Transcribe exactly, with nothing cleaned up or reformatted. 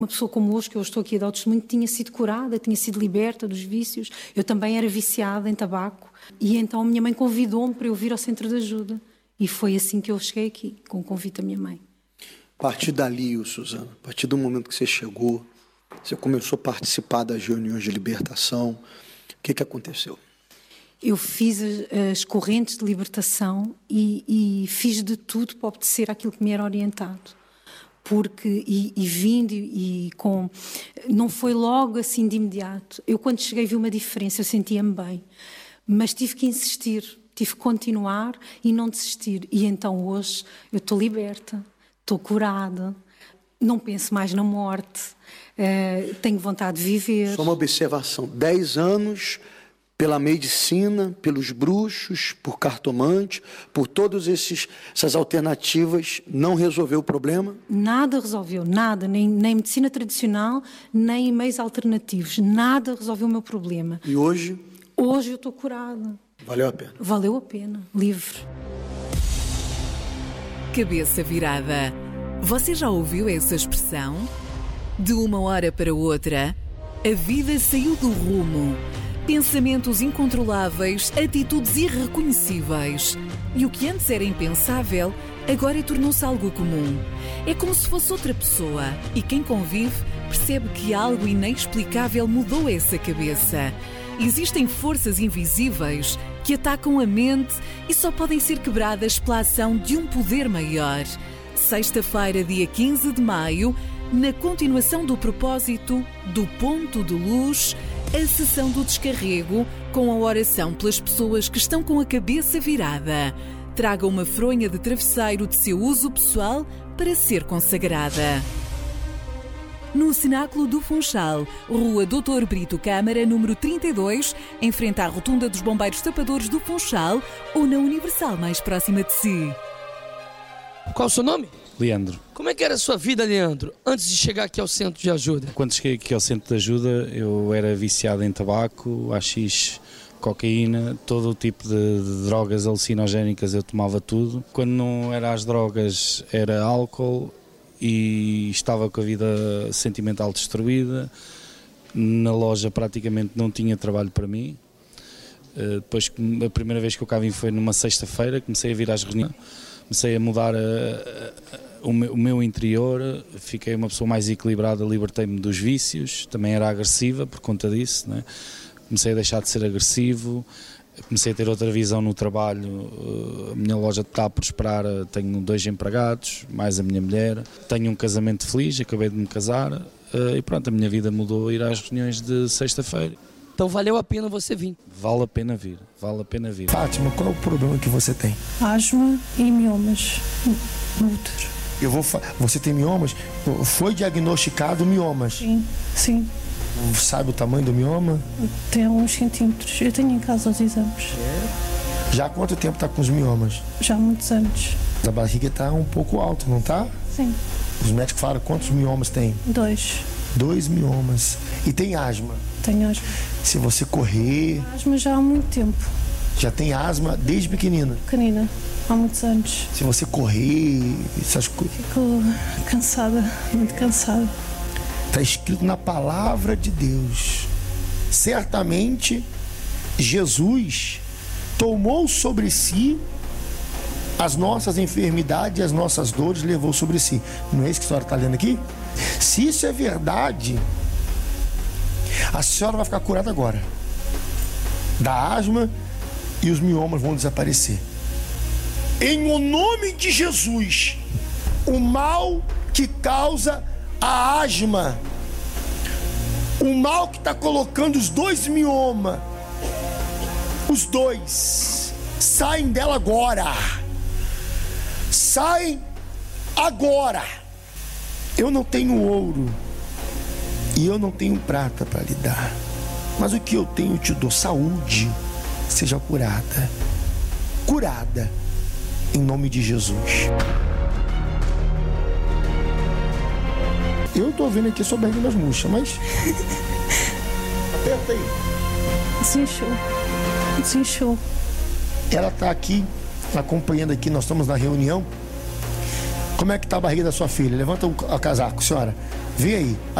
Uma pessoa como hoje, que eu estou aqui a dar o testemunho, tinha sido curada, tinha sido liberta dos vícios. Eu também era viciada em tabaco. E então a minha mãe convidou-me para eu vir ao centro de ajuda. E foi assim que eu cheguei aqui, com o convite da minha mãe. A partir dali, Suzana, a partir do momento que você chegou, você começou a participar das reuniões de libertação. O que, que aconteceu? Eu fiz as, as correntes de libertação e, e fiz de tudo para obedecer àquilo que me era orientado. Porque, e, e vindo e, e com... Não foi logo assim de imediato. Eu, quando cheguei, vi uma diferença, eu sentia-me bem. Mas tive que insistir, tive que continuar e não desistir. E então hoje eu estou liberta, estou curada, não penso mais na morte, uh, tenho vontade de viver. Só uma observação, dez anos... pela medicina, pelos bruxos, por cartomante, por todas essas alternativas, não resolveu o problema? Nada resolveu, nada, nem, nem medicina tradicional, nem meios alternativos, nada resolveu o meu problema. E hoje? Hoje eu estou curada. Valeu a pena? Valeu a pena, livre. Cabeça virada. Você já ouviu essa expressão? De uma hora para outra, a vida saiu do rumo. Pensamentos incontroláveis, atitudes irreconhecíveis. E o que antes era impensável, agora tornou-se algo comum. É como se fosse outra pessoa. E quem convive percebe que algo inexplicável mudou essa cabeça. Existem forças invisíveis que atacam a mente e só podem ser quebradas pela ação de um poder maior. Sexta-feira, dia quinze de maio, na continuação do propósito do Ponto de Luz, a sessão do descarrego com a oração pelas pessoas que estão com a cabeça virada. Traga uma fronha de travesseiro de seu uso pessoal para ser consagrada. No Cenáculo do Funchal, Rua doutor Brito Câmara, número trinta e dois, em frente à Rotunda dos Bombeiros Tapadores do Funchal, ou na Universal mais próxima de si. Qual o seu nome? Leandro. Como é que era a sua vida, Leandro, antes de chegar aqui ao centro de ajuda? Quando cheguei aqui ao centro de ajuda, eu era viciado em tabaco, haxixe, cocaína, todo o tipo de, de drogas alucinogénicas, eu tomava tudo. Quando não era as drogas, era álcool e estava com a vida sentimental destruída. Na loja praticamente não tinha trabalho para mim. Depois, a primeira vez que eu cá vim foi numa sexta-feira, comecei a vir às reuniões. Comecei a mudar a, a, o, meu, o meu interior, fiquei uma pessoa mais equilibrada, libertei-me dos vícios, também era agressiva por conta disso, né? Comecei a deixar de ser agressivo, comecei a ter outra visão no trabalho, a minha loja está a prosperar, tenho dois empregados, mais a minha mulher, tenho um casamento feliz, acabei de me casar e pronto, a minha vida mudou a ir às reuniões de sexta-feira. Então valeu a pena você vir? Vale a pena vir, vale a pena vir. Fátima, qual é o problema que você tem? Asma e miomas no útero. Eu vou fa... Você tem miomas? Foi diagnosticado miomas? Sim, sim. Sabe o tamanho do mioma? Tem alguns centímetros. Eu tenho em casa os exames. É? Já há quanto tempo está com os miomas? Já há muitos anos. A barriga está um pouco alta, não está? Sim. Os médicos falaram quantos miomas tem? Dois. Dois miomas. E tem asma? Tenho asma. Se você correr... Asma já há muito tempo. Já tem asma desde pequenina? Pequenina, há muitos anos. Se você correr... Essas coisas... Fico cansada, muito cansada. Está escrito na palavra de Deus. Certamente, Jesus tomou sobre si as nossas enfermidades e as nossas dores, levou sobre si. Não é isso que a senhora está lendo aqui? Se isso é verdade, a senhora vai ficar curada agora da asma e os miomas vão desaparecer. Em o nome de Jesus, o mal que causa a asma, o mal que está colocando os dois miomas, os dois, saem dela agora. Saem agora. Eu não tenho ouro e eu não tenho prata para lhe dar, mas o que eu tenho eu te dou. Saúde. Seja curada, curada em nome de Jesus. Eu tô vendo aqui a sua barriga nas murchas, mas aperta aí. Desinchou. Desinchou. Ela tá aqui acompanhando aqui, nós estamos na reunião. Como é que tá a barriga da sua filha? Levanta o casaco, senhora. Vê aí.